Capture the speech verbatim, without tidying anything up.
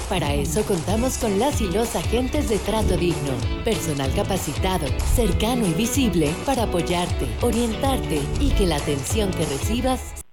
Para eso contamos con las y los agentes de trato digno, personal capacitado, cercano y visible para apoyarte, orientarte y que la atención que recibas